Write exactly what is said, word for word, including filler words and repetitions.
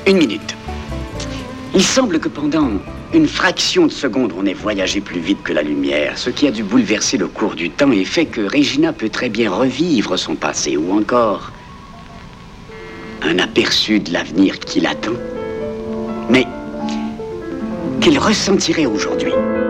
Une minute. Il semble que pendant une fraction de seconde, on ait voyagé plus vite que la lumière, ce qui a dû bouleverser le cours du temps et fait que Regina peut très bien revivre son passé, ou encore un aperçu de l'avenir qui l'attend, mais qu'elle ressentirait aujourd'hui.